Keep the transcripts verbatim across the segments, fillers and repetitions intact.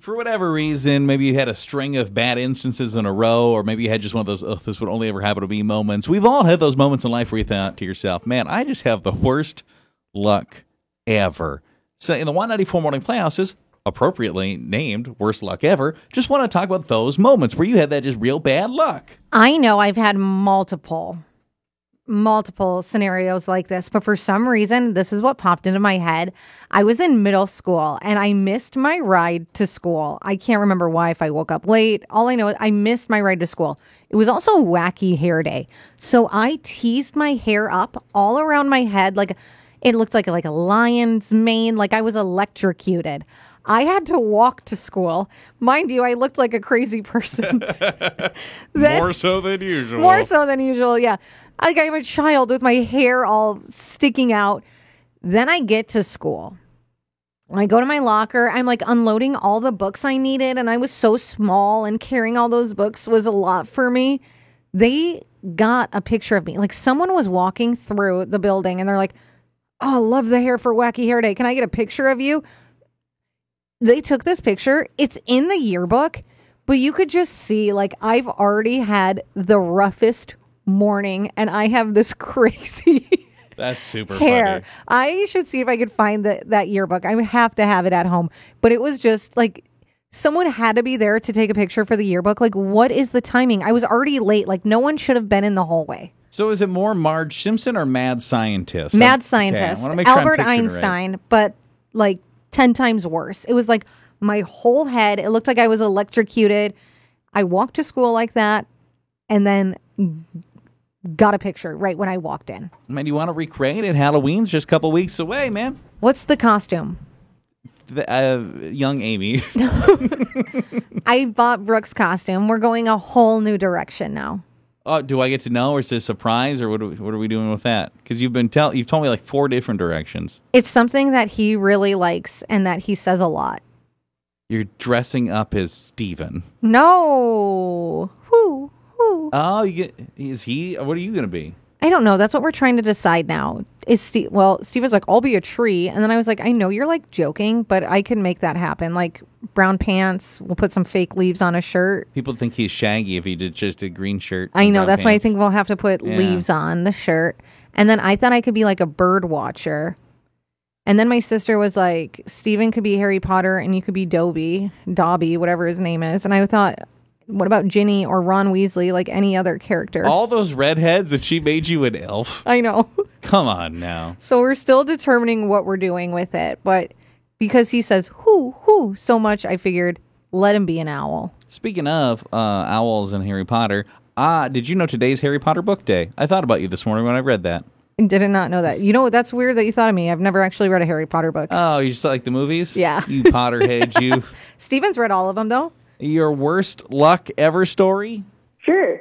For whatever reason, maybe you had a string of bad instances in a row, or maybe you had just one of those, oh, this would only ever happen to me moments. We've all had those moments in life where you thought to yourself, man, I just have the worst luck ever. So in the one ninety-four Morning Playhouse is appropriately named Worst Luck Ever. Just want to talk about those moments where you had that just real bad luck. I know I've had multiple, multiple scenarios like this, but for some reason, this is what popped into my head. I was in middle school and I missed my ride to school. I can't remember why, if I woke up late. All I know is I missed my ride to school. It was also wacky hair day. So I teased my hair up all around my head. Like it looked like, like a lion's mane. Like I was electrocuted. I had to walk to school. Mind you, I looked like a crazy person. then, more so than usual. More so than usual, yeah. Like I'm a child with my hair all sticking out. Then I get to school. I go to my locker. I'm like unloading all the books I needed. And I was so small and carrying all those books was a lot for me. They got a picture of me. Like someone was walking through the building and they're like, oh, love the hair for Wacky Hair Day. Can I get a picture of you? They took this picture. It's in the yearbook, but you could just see like I've already had the roughest morning and I have this crazy That's super hair. funny. I should see if I could find the, that yearbook. I have to have it at home. But it was just like someone had to be there to take a picture for the yearbook. Like, what is the timing? I was already late. Like, no one should have been in the hallway. So is it more Marge Simpson or Mad Scientist? Mad I'm, Scientist. Okay, sure Albert Einstein, right. But like ten times worse. It was like my whole head. It looked like I was electrocuted. I walked to school like that and then got a picture right when I walked in. Man, you want to recreate it? Halloween's just a couple weeks away, man. What's the costume? The, uh, young Amy. I bought Brooke's costume. We're going a whole new direction now. Oh, do I get to know, or is it a surprise, or what are we, what are we doing with that? Because you've been tell you've told me like four different directions. It's something that he really likes and that he says a lot. You're dressing up as Steven. No. Who? Who? Oh, you get, is he? What are you going to be? I don't know. That's what we're trying to decide now. Is Steve? Well, Steve was like, "I'll be a tree," and then I was like, "I know you're like joking, but I can make that happen. Like brown pants. We'll put some fake leaves on a shirt." People think he's Shaggy if he did just a green shirt. I know. That's pants. why I think we'll have to put yeah. leaves on the shirt. And then I thought I could be like a bird watcher. And then my sister was like, "Steven could be Harry Potter, and you could be Dobby, Dobby, whatever his name is." And I thought, what about Ginny or Ron Weasley, like any other character? All those redheads that she made you an elf? I know. Come on now. So we're still determining what we're doing with it. But because he says, whoo, whoo, so much, I figured, let him be an owl. Speaking of uh, owls and Harry Potter, uh, did you know today's Harry Potter book day? I thought about you this morning when I read that. I did not know that. You know what? That's weird that you thought of me. I've never actually read a Harry Potter book. Oh, you just like the movies? Yeah. You Potterhead, you. Steven's read all of them, though. Your worst luck ever story? Sure.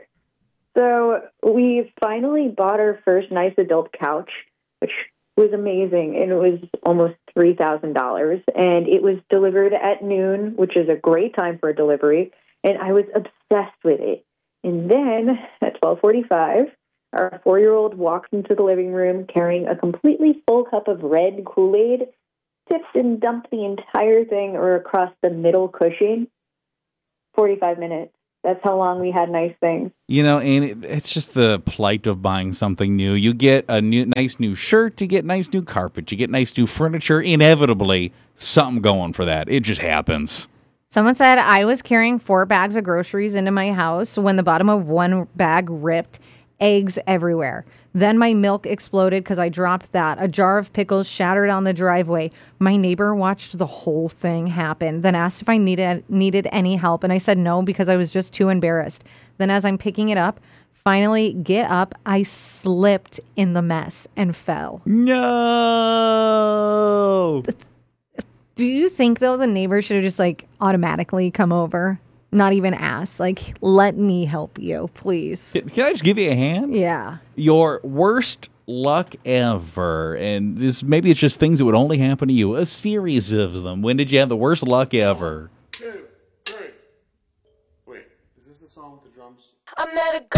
So we finally bought our first nice adult couch, which was amazing. And it was almost three thousand dollars. And it was delivered at noon, which is a great time for a delivery. And I was obsessed with it. And then at twelve forty-five, our four-year-old walks into the living room carrying a completely full cup of red Kool-Aid, tipped and dumped the entire thing or across the middle cushion. forty-five minutes. That's how long we had nice things. You know, and it, it's just the plight of buying something new. You get a new, nice new shirt, you get nice new carpet, you get nice new furniture. Inevitably, something going for that. It just happens. Someone said I was carrying four bags of groceries into my house when the bottom of one bag ripped. Eggs everywhere. Then my milk exploded because I dropped that. A jar of pickles shattered on the driveway. My neighbor watched the whole thing happen, then asked if I needed needed any help, and I said no because I was just too embarrassed. Then as I'm picking it up, finally get up, I slipped in the mess and fell. No! Do you think, though, the neighbor should have just, like, automatically come over? Not even ask. Like, let me help you, please. Can I just give you a hand? Yeah. Your worst luck ever. And this maybe it's just things that would only happen to you. A series of them. When did you have the worst luck ever? Two, three. Wait, is this the song with the drums? I met a